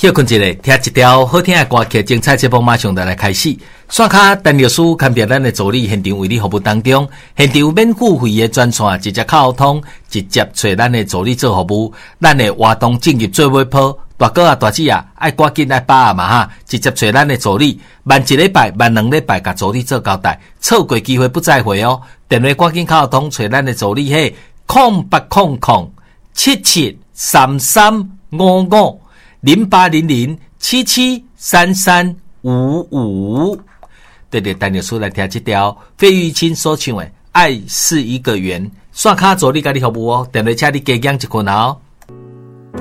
休困一下，听一条好听的歌曲，精彩节目马上就来开始。线卡陈律师看遍咱的助理现场为你服务当中，现场免付费的专线，直接沟通，直接找咱的助理做服务。咱的活动正业做尾鋪，大哥啊大姐啊，爱赶紧来把握嘛哈，直接找咱的助理，慢一禮拜、慢2禮拜，甲助理做交代，錯過機會不再會哦。電話趕緊溝通，找咱的助理嘿，0800773355。0800773355，对对，陈律师来听这条费玉清所唱的《爱是一个圆》，线卡助理甲你服务哦，电话请你加减一困哦。